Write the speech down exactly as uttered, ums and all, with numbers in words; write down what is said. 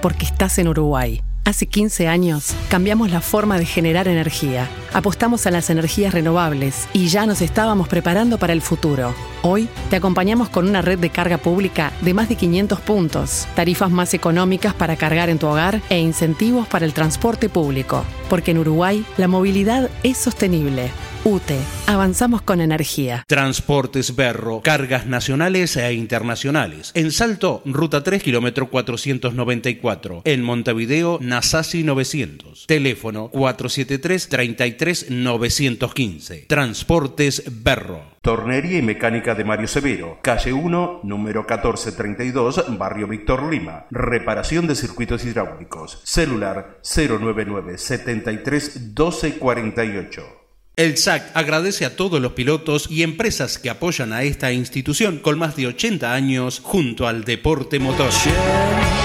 porque estás en Uruguay. Hace quince años cambiamos la forma de generar energía. Apostamos a las energías renovables y ya nos estábamos preparando para el futuro. Hoy te acompañamos con una red de carga pública de más de quinientos puntos, tarifas más económicas para cargar en tu hogar e incentivos para el transporte público. Porque en Uruguay la movilidad es sostenible. U T E, avanzamos con energía. Transportes Berro, cargas nacionales e internacionales. En Salto, ruta tres, kilómetro cuatrocientos noventa y cuatro. En Montevideo, Nasasi novecientos. Teléfono cuatro siete tres, treinta y tres, novecientos quince. Transportes Berro. Tornería y mecánica de Mario Severo, calle uno, número catorce treinta y dos, barrio Víctor Lima. Reparación de circuitos hidráulicos. Celular cero nueve nueve, setenta y tres, doce cuarenta y ocho. El S A C agradece a todos los pilotos y empresas que apoyan a esta institución con más de ochenta años junto al deporte motor.